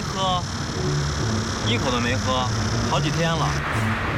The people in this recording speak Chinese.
喝，一口都没喝，好几天了。